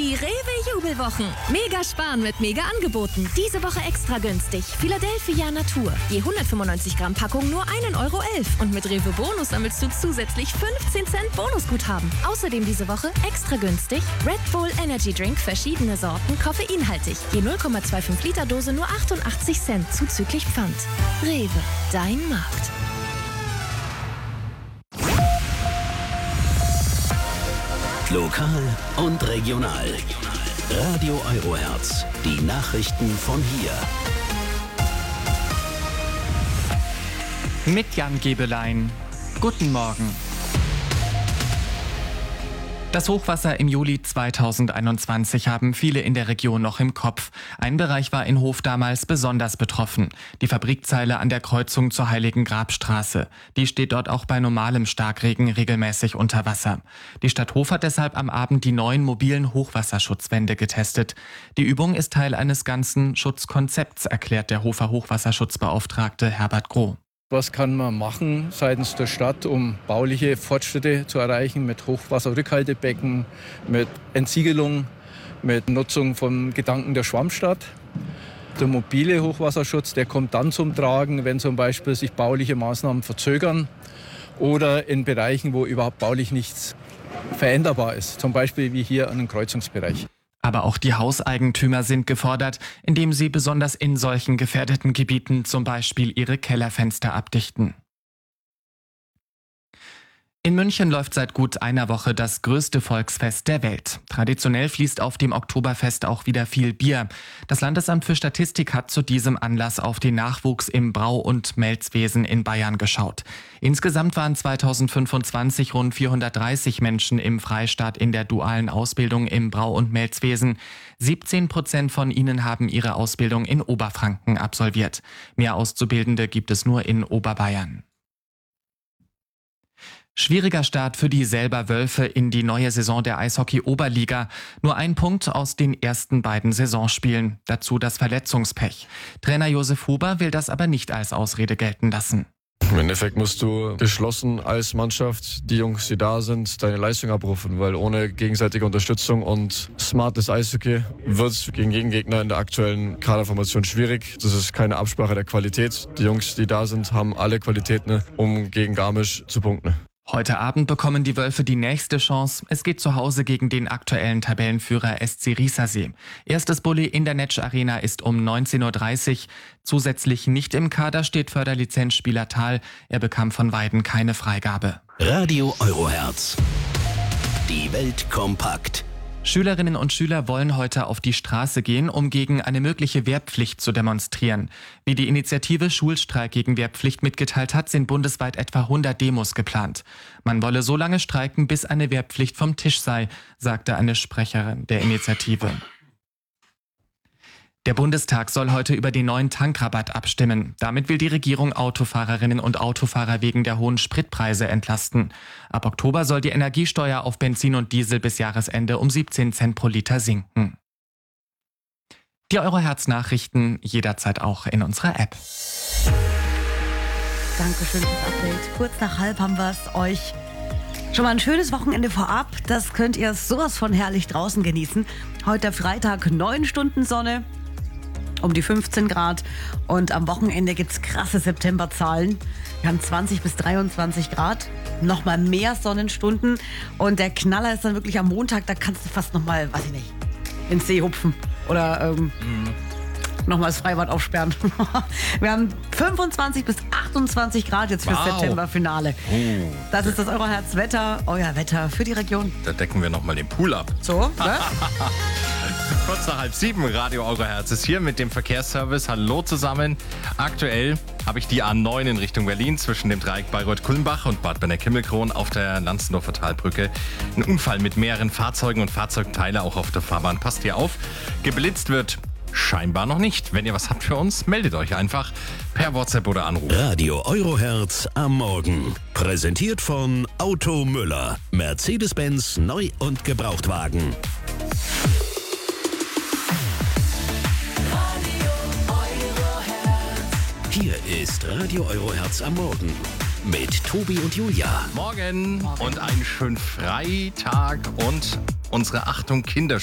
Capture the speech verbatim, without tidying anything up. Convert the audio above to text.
Die Rewe-Jubelwochen. Mega sparen mit Mega-Angeboten. Diese Woche extra günstig. Philadelphia Natur. Je hundertfünfundneunzig Gramm Packung nur ein Euro elf. Und mit Rewe Bonus sammelst du zusätzlich fünfzehn Cent Bonusguthaben. Außerdem diese Woche extra günstig Red Bull Energy Drink, verschiedene Sorten, koffeinhaltig. Je null Komma fünfundzwanzig Liter Dose nur achtundachtzig Cent zuzüglich Pfand. Rewe, dein Markt. Lokal und regional. Radio Eurohertz. Die Nachrichten von hier. Mit Jan Gebelein. Guten Morgen. Das Hochwasser im Juli zweitausendeinundzwanzig haben viele in der Region noch im Kopf. Ein Bereich war in Hof damals besonders betroffen. Die Fabrikzeile an der Kreuzung zur Heiligen Grabstraße. Die steht dort auch bei normalem Starkregen regelmäßig unter Wasser. Die Stadt Hof hat deshalb am Abend die neuen mobilen Hochwasserschutzwände getestet. Die Übung ist Teil eines ganzen Schutzkonzepts, erklärt der Hofer Hochwasserschutzbeauftragte Herbert Groh. Was kann man machen seitens der Stadt, um bauliche Fortschritte zu erreichen mit Hochwasserrückhaltebecken, mit Entsiegelung, mit Nutzung von Gedanken der Schwammstadt? Der mobile Hochwasserschutz, der kommt dann zum Tragen, wenn zum Beispiel sich bauliche Maßnahmen verzögern oder in Bereichen, wo überhaupt baulich nichts veränderbar ist, zum Beispiel wie hier an einem Kreuzungsbereich. Aber auch die Hauseigentümer sind gefordert, indem sie besonders in solchen gefährdeten Gebieten zum Beispiel ihre Kellerfenster abdichten. In München läuft seit gut einer Woche das größte Volksfest der Welt. Traditionell fließt auf dem Oktoberfest auch wieder viel Bier. Das Landesamt für Statistik hat zu diesem Anlass auf den Nachwuchs im Brau- und Melzwesen in Bayern geschaut. Insgesamt waren zweitausendfünfundzwanzig rund vierhundertdreißig Menschen im Freistaat in der dualen Ausbildung im Brau- und Melzwesen. siebzehn Prozent von ihnen haben ihre Ausbildung in Oberfranken absolviert. Mehr Auszubildende gibt es nur in Oberbayern. Schwieriger Start für die Selber Wölfe in die neue Saison der Eishockey-Oberliga. Nur ein Punkt aus den ersten beiden Saisonspielen. Dazu das Verletzungspech. Trainer Josef Huber will das aber nicht als Ausrede gelten lassen. Im Endeffekt musst du geschlossen als Mannschaft, die Jungs, die da sind, deine Leistung abrufen, weil ohne gegenseitige Unterstützung und smartes Eishockey wird es gegen Gegengegner in der aktuellen Kaderformation schwierig. Das ist keine Absprache der Qualität. Die Jungs, die da sind, haben alle Qualitäten, um gegen Garmisch zu punkten. Heute Abend bekommen die Wölfe die nächste Chance. Es geht zu Hause gegen den aktuellen Tabellenführer S C Riesersee. Erstes Bulli in der Netsch Arena ist um neunzehn Uhr dreißig. Zusätzlich nicht im Kader steht Förderlizenzspieler Thal. Er bekam von Weiden keine Freigabe. Radio Eurohertz. Die Welt kompakt. Schülerinnen und Schüler wollen heute auf die Straße gehen, um gegen eine mögliche Wehrpflicht zu demonstrieren. Wie die Initiative Schulstreik gegen Wehrpflicht mitgeteilt hat, sind bundesweit etwa hundert Demos geplant. Man wolle so lange streiken, bis eine Wehrpflicht vom Tisch sei, sagte eine Sprecherin der Initiative. Der Bundestag soll heute über den neuen Tankrabatt abstimmen. Damit will die Regierung Autofahrerinnen und Autofahrer wegen der hohen Spritpreise entlasten. Ab Oktober soll die Energiesteuer auf Benzin und Diesel bis Jahresende um siebzehn Cent pro Liter sinken. Die Eurohertz-Nachrichten jederzeit auch in unserer App. Dankeschön fürs Update. Kurz nach halb haben wir es euch schon mal ein schönes Wochenende vorab. Das könnt ihr sowas von herrlich draußen genießen. Heute Freitag neun Stunden Sonne. Um die fünfzehn Grad und am Wochenende gibt es krasse Septemberzahlen. Wir haben zwanzig bis dreiundzwanzig Grad, nochmal mehr Sonnenstunden und der Knaller ist dann wirklich am Montag, da kannst du fast nochmal, weiß ich nicht, ins See hupfen oder ähm, mhm. nochmal das Freibad aufsperren. Wir haben fünfundzwanzig bis achtundzwanzig Grad jetzt fürs wow. Septemberfinale. Oh. Das ist das Eurohertz-Wetter, euer Wetter für die Region. Da decken wir nochmal den Pool ab. So, ne? Kurz nach halb sieben, Radio Eurohertz ist hier mit dem Verkehrsservice. Hallo zusammen. Aktuell habe ich die A neun in Richtung Berlin zwischen dem Dreieck Bayreuth-Kulmbach und Bad Benner-Himmelkron auf der Lanzendorfer Talbrücke. Ein Unfall mit mehreren Fahrzeugen und Fahrzeugteile auch auf der Fahrbahn. Passt hier auf. Geblitzt wird scheinbar noch nicht. Wenn ihr was habt für uns, meldet euch einfach per WhatsApp oder Anruf. Radio Eurohertz am Morgen. Präsentiert von Auto Müller. Mercedes-Benz Neu- und Gebrauchtwagen. Hier ist Radio Eurohertz am Morgen mit Tobi und Julia. Morgen und einen schönen Freitag und unsere Achtung Kinder.